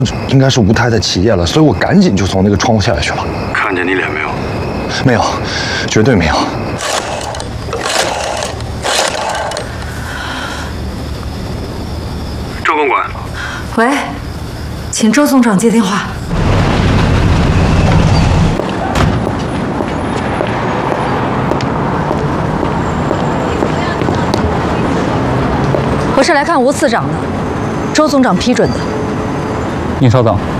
应该是吴太太起夜了，所以我赶紧就从那个窗户下去了。 看见你脸没有？ 没有，绝对没有。 周公馆， 喂，请周总长接电话。我是来看吴次长的，周总长批准的。 您稍等。